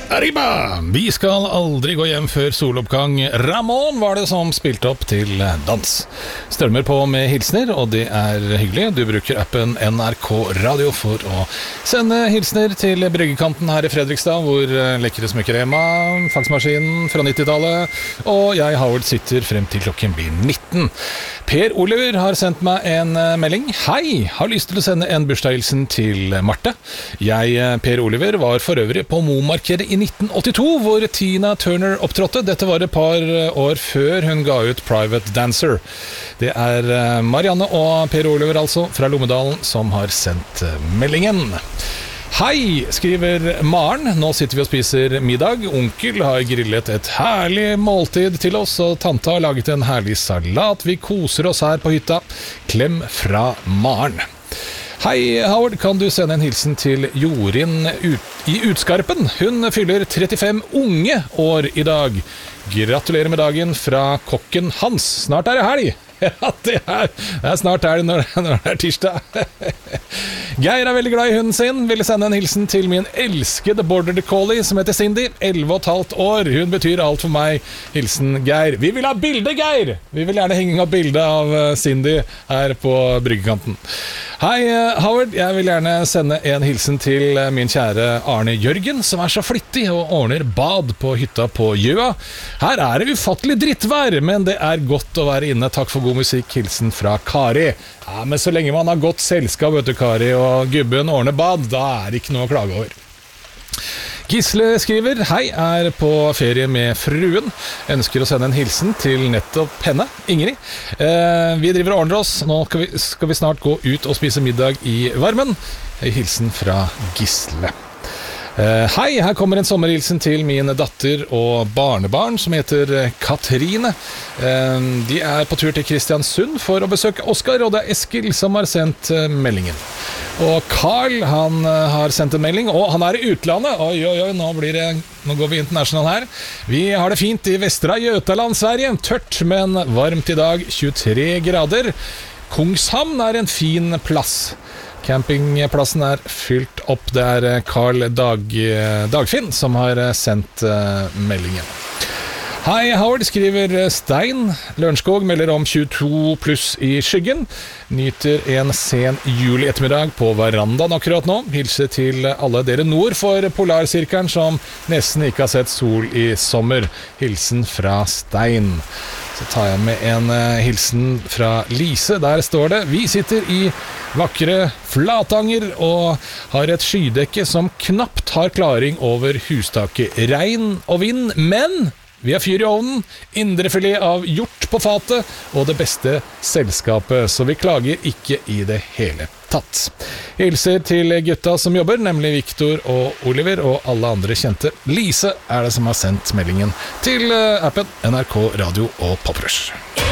Arriba! Vi skal aldri gå hjem før soloppgang. Ramón var det som spilte opp til dans. Strømmer på med hilsner, og det er hyggelig. Du bruker appen NRK Radio for å sende hilsner til bryggekanten her i Fredrikstad, hvor lekre smykker Rema, faksmaskinen fra 90-tallet, og jeg, Howard, sitter frem til klokken blir 19. Per Oliver har sendt meg en melding. Hei, har lyst til å sende en bursdagshilsen til Marte. Jeg, Per Oliver, var for øvrig på Mo-markedet i 1982, hvor Tina Turner opptrådte. Dette var et par år før hun ga ut Private Dancer. Det er Marianne og Per Oliver altså fra Lommedalen som har sendt meldingen. Hei, skriver Maren. Nå sitter vi og spiser middag. Onkel har grillet et herlig måltid til oss, og tante har laget en herlig salat. Vi koser oss her på hytta. Klem fra Maren. Hei, Howard, kan du sende en hilsen til Jorin i Utskarpen? Hun fyller 35 unge år i dag. Gratulerer med dagen fra kokken Hans. Snart er det helg. Ja, det er snart helg når det er tirsdag. Geir er veldig glad i hunden sin. Ville sende en hilsen til min elskede border collie som heter Cindy, 11,5 år. Hun betyr alt for meg. Hilsen Geir. Vi vil ha bilde, Geir! Vi vil gjerne henge opp bilde av Cindy her på bryggekanten. Hei, Howard. Jeg vil gjerne sende en hilsen til min kjære Arne Jørgen, som er så flittig og ordner bad på hytta på Gjøa. Her er det ufattelig drittvær, men det er godt å være inne. Takk for god musikk. Hilsen fra Kari. Ja, men så lenge man har godt selskap, vet du, Kari, og gubben ordner bad, da er det ikke noe å klage over. Gisle skriver, hei, er på ferie med fruen. Ønsker å sende en hilsen til nettopp henne, Ingrid. Vi driver og ordner oss. Nå skal vi snart gå ut og spise middag i varmen. Hilsen fra Gisle. Hei, her kommer en sommerhilsen til min datter og barnebarn som heter Katrine. De er på tur til Kristiansund for å besøke Oskar, og det er Eskil som har sendt meldingen. Og Carl, han har sendt en melding, og han er i utlandet. Oi, nå går vi international her. Vi har det fint i Västra Götaland, Sverige. Tørt, men varmt i dag, 23 grader. Kungshamn er en fin plass. Campingplassen er fylt opp. Det er Carl Dagfinn som har sendt meldingen. Hei, Howard, skriver Stein. Lørenskog melder om 22 pluss i skyggen. Nyter en sen juli ettermiddag på verandaen akkurat nå. Hilse til alle dere nord for Polarsirkelen som nesten ikke har sett sol i sommer. Hilsen fra Stein. Så tar jeg med en hilsen fra Lise. Der står det: vi sitter i vakre Flatanger og har et skydekke som knapt har klaring over hustaket. Regn og vind, men vi har fyr i ovnen, indrefilet av hjort på fatet og det beste selskapet, så vi klager ikke i det hele tatt. Hilser til gutta som jobber, nemlig Victor og Oliver og alle andre kjente. Lise er det som har sendt meldingen til appen NRK Radio og Poprush.